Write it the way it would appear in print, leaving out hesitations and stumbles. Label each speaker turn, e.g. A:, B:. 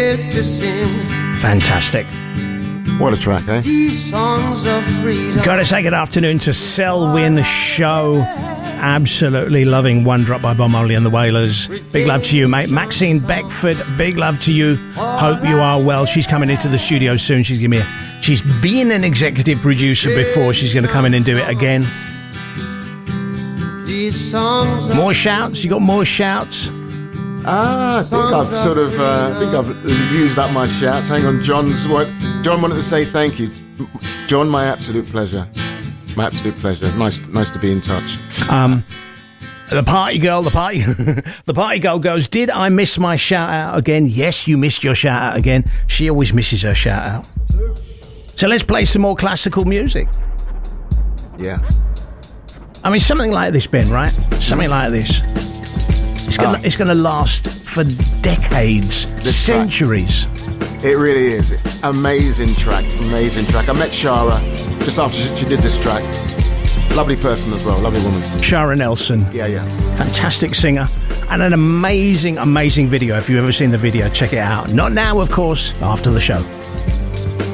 A: to sing.
B: Fantastic.
C: What a track, eh?
A: These songs of freedom.
B: Gotta say good afternoon to Selwyn Show. Absolutely loving One Drop by Bob Marley and the Wailers. Big love to you, mate. Maxine Beckford, big love to you. Hope you are well. She's coming into the studio soon. She's been an executive producer before. She's going to come in and do it again.
A: These songs.
B: More shouts? You got more shouts?
C: I think I've used up my shouts. Hang on, John wanted to say thank you. John, my absolute pleasure. My absolute pleasure. Nice to be in touch.
B: The party girl goes, did I miss my shout out again? Yes, you missed your shout out again. She always misses her shout out. So let's play some more classical music.
C: Yeah.
B: I mean, something like this, Ben, right? Something like this. It's going to last for decades, centuries.
C: It really is. Amazing track. I met Shara just after she did this track. Lovely person as well, lovely woman.
B: Shara Nelson.
C: Yeah.
B: Fantastic singer. And an amazing, amazing video. If you've ever seen the video, check it out. Not now, of course, after the show.